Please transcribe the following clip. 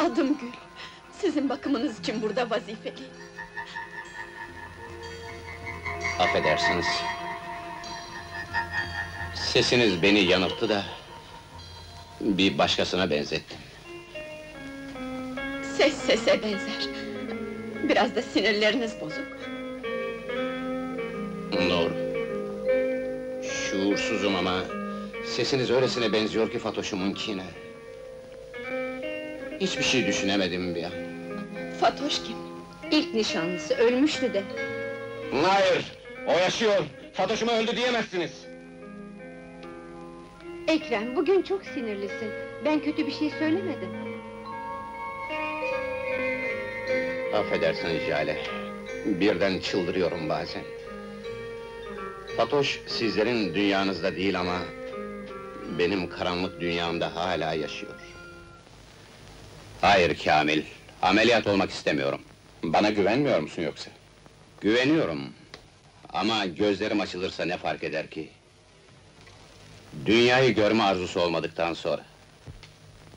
Adım Gül. Sizin bakımınız için burada vazifeliyim. Affedersiniz. Sesiniz beni yanılttı da... ...bir başkasına benzettim. Ses sese benzer. Biraz da sinirleriniz bozuk. Doğru. Şuursuzum ama... ...sesiniz öylesine benziyor ki Fatoş'umunkine. Hiçbir şey düşünemedim bir an. Fatoş kim? İlk nişanlısı, ölmüştü de. Hayır! O yaşıyor! Fatoş'uma öldü diyemezsiniz! Ekrem, bugün çok sinirlisin. Ben kötü bir şey söylemedim. Affedersiniz Jale. Birden çıldırıyorum bazen. Fatoş, sizlerin dünyanızda değil ama... ...benim karanlık dünyamda hala yaşıyor. Hayır Kamil, ameliyat olmak istemiyorum. Bana güvenmiyor musun yoksa? Güveniyorum. Ama gözlerim açılırsa ne fark eder ki? Dünyayı görme arzusu olmadıktan sonra.